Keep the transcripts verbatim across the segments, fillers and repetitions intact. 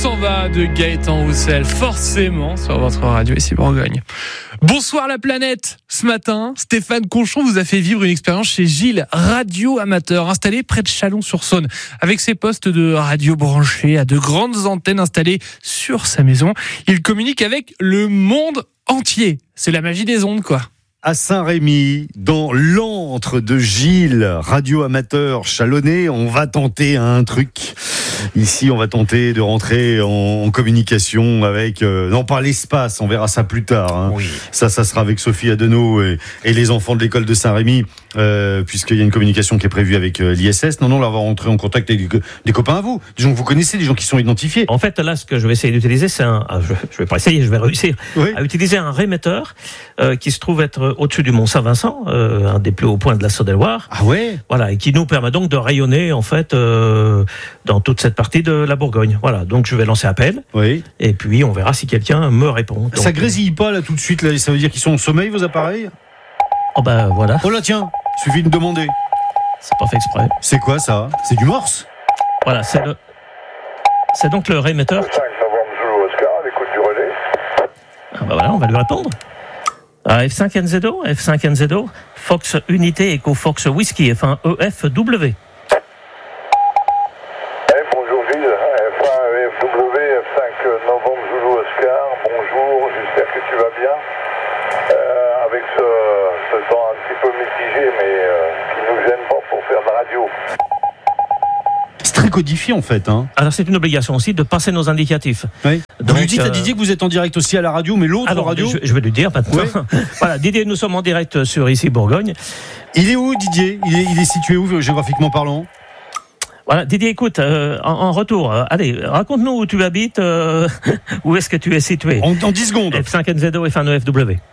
s'en va de Gaëtan Roussel, forcément sur votre radio ici Bourgogne. Bonsoir la planète. Ce matin, Stéphane Conchon vous a fait vivre une expérience chez Gilles, radio amateur, installé près de Chalon-sur-Saône. Avec ses postes de radio branchés à de grandes antennes installées sur sa maison, il communique avec le monde entier. C'est la magie des ondes, quoi. À Saint-Rémy, dans l'antre de Gilles, radio amateur chalonnais, on va tenter un truc. Ici, on va tenter de rentrer en, en communication avec, euh, non pas l'espace, on verra ça plus tard. Hein. Oui. Ça, ça sera avec Sophie Adenau et, et les enfants de l'école de Saint-Rémy, euh, puisqu'il y a une communication qui est prévue avec euh, l'I S S. Non, non, là, on va rentrer en contact avec des, des copains à vous, des gens que vous connaissez, des gens qui sont identifiés. En fait, là, ce que je vais essayer d'utiliser, c'est un, je, je vais pas essayer, je vais réussir oui. à utiliser un rémetteur euh, qui se trouve être au-dessus du Mont Saint-Vincent, euh, un des plus hauts points de la Saône-et-Loire. Ah ouais. Voilà, et qui nous permet donc de rayonner en fait euh, dans toute cette partie de la Bourgogne. Voilà, donc je vais lancer appel. Oui. Et puis on verra si quelqu'un me répond. Donc, ça grésille pas là tout de suite là, ça veut dire qu'ils sont en sommeil vos appareils ? Oh ben voilà. Oh là tiens, suffit de demander. C'est pas fait exprès. C'est quoi ça ? C'est du morse ? Voilà, c'est le, c'est donc le rémetteur. cinq novembre Zulu Oscar, à l'écoute du relais. Ah ben voilà, on va lui répondre. Ah, F cinq N Z O, F cinq N Z O, Fox Unité Echo Fox Whisky, F un E F W. Eh, bonjour Gilles, F un E F W, F cinq novembre Zulu Oscar, bonjour, j'espère que tu vas bien. Euh, avec ce, ce temps un petit peu mitigé, mais euh, qui nous gêne pas pour faire de la radio. C'est très codifié en fait. Hein. Alors c'est une obligation aussi de passer nos indicatifs. Oui. Donc, vous lui dites à euh... Didier que vous êtes en direct aussi à la radio, mais l'autre alors, radio... Je, je vais lui dire maintenant. Ouais. Voilà, Didier, nous sommes en direct sur ici Bourgogne. Il est où Didier ? il est, il est situé où géographiquement parlant ? Voilà, Didier, écoute, euh, en, en retour, euh, allez, raconte-nous où tu habites, euh, où est-ce que tu es situé ? En, en dix secondes. F cinq N Z O, F un E F W. Et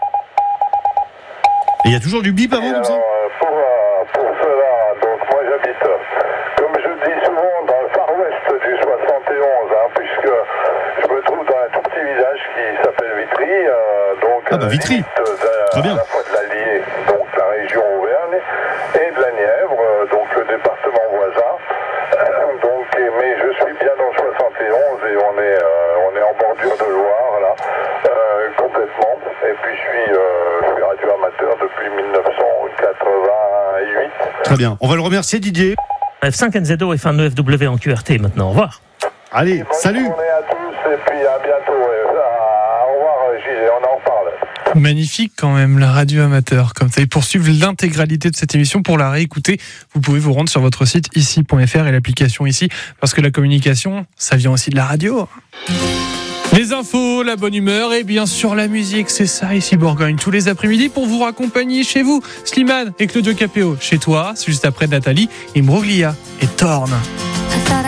il y a toujours du bip avant comme ça ? Pour, euh, pour cela, donc moi j'habite, comme je dis souvent, dans le Far West du soixante et onze, hein, puisque je me trouve dans un tout petit village qui s'appelle Vitry, euh, donc ah bah Vitry, de, très bien. à la fois de l'Allier, donc la région Auvergne, et de la Nièvre, euh, donc le département voisin. Euh, donc, et, mais je suis bien dans le soixante et onze et on est, euh, on est en bordure de Loire là, euh, complètement. Et puis je suis, euh, je suis radio amateur depuis dix-neuf cent quatre-vingt-huit. Très bien. On va le remercier Didier. F cinq N Z O, F un E F W en Q R T maintenant. Au revoir. Allez, Bonne salut. journée à tous et puis à bientôt. Au revoir Gilles, on en reparle. Magnifique quand même, la radio amateur. Comme ça, et pour suivre l'intégralité de cette émission, pour la réécouter, vous pouvez vous rendre sur votre site ici point f r et l'application ici, parce que la communication, ça vient aussi de la radio. Les infos, la bonne humeur et bien sûr la musique, c'est ça ici Bourgogne, tous les après-midi pour vous raccompagner chez vous. Slimane et Claudio Capéo, chez toi, juste après Nathalie, Imbroglia et Torn.